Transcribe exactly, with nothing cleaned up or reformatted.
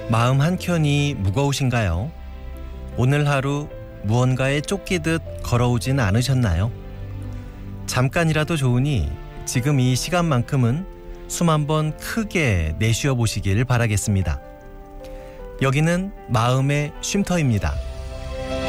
마음 한켠이 무거우신가요? 오늘 하루 무언가에 쫓기듯 걸어오진 않으셨나요? 잠깐이라도 좋으니 지금 이 시간만큼은 숨 한번 크게 내쉬어 보시길 바라겠습니다. 여기는 마음의 쉼터입니다.